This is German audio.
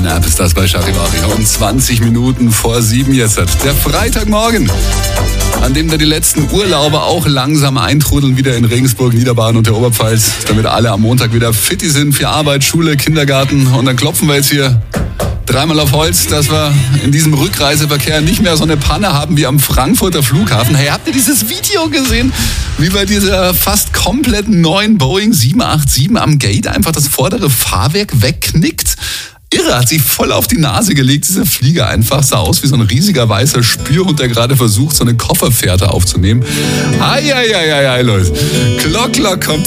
Nap ist das bei Charivari. Um 20 Minuten vor 7 jetzt. Der Freitagmorgen, an dem da die letzten Urlauber auch langsam eintrudeln, wieder in Regensburg, Niederbayern und der Oberpfalz, damit alle am Montag wieder fitti sind für Arbeit, Schule, Kindergarten. Und dann klopfen wir jetzt hier dreimal auf Holz, dass wir in diesem Rückreiseverkehr nicht mehr so eine Panne haben wie am Frankfurter Flughafen. Hey, habt ihr dieses Video gesehen, wie bei dieser fast komplett neuen Boeing 787 am Gate einfach das vordere Fahrwerk wegknickt? Irre, hat sich voll auf die Nase gelegt, dieser Flieger einfach, sah aus wie so ein riesiger weißer Spürhund, der gerade versucht, so eine Kofferfährte aufzunehmen. Ei, Leute. Klock kommt